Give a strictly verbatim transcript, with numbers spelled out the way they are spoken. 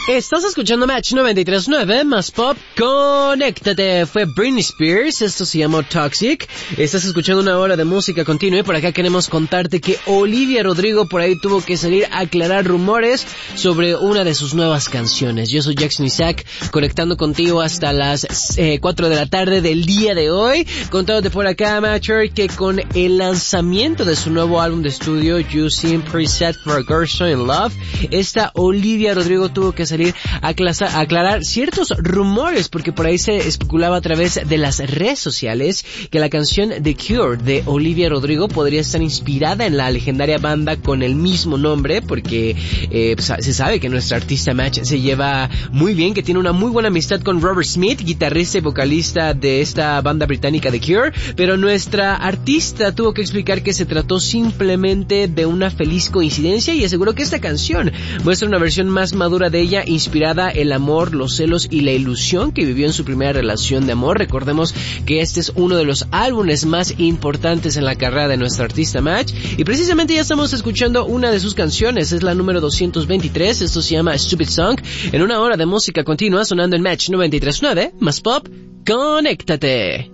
Estás escuchando Match noventa y tres punto nueve, más pop, conéctate. Fue Britney Spears, esto se llamó Toxic. Estás escuchando una hora de música continua y por acá queremos contarte que Olivia Rodrigo por ahí tuvo que salir a aclarar rumores sobre una de sus nuevas canciones. Yo soy Jackson Isaac, conectando contigo hasta las eh, cuatro de la tarde del día de hoy. Contándote por acá, Matcher, que con el lanzamiento de su nuevo álbum de estudio, You Seem Preset for a Girl So in Love, esta Olivia Rodrigo tuvo que salir a aclarar ciertos rumores, porque por ahí se especulaba a través de las redes sociales que la canción The Cure de Olivia Rodrigo podría estar inspirada en la legendaria banda con el mismo nombre, porque eh, pues, se sabe que nuestra artista Match se lleva muy bien, que tiene una muy buena amistad con Robert Smith, guitarrista y vocalista de esta banda británica The Cure, pero nuestra artista tuvo que explicar que se trató simplemente de una feliz coincidencia y aseguró que esta canción muestra una versión más madura de ella, inspirada el amor, los celos y la ilusión que vivió en su primera relación de amor. Recordemos que este es uno de los álbumes más importantes en la carrera de nuestra artista Match, y precisamente ya estamos escuchando una de sus canciones, es la número doscientos veintitrés, esto se llama Stupid Song, en una hora de música continua sonando en Match noventa y tres punto nueve, más pop, conéctate.